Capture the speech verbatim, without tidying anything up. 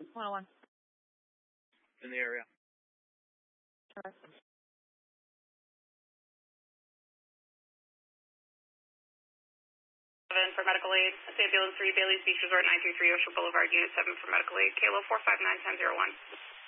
one oh one. In the area. Sure. seven for medical aid. Ambulance three, Bailey's Beach Resort, nine three three Ocean Boulevard, Unit seven for medical aid. Kilo four five nine ten zero one.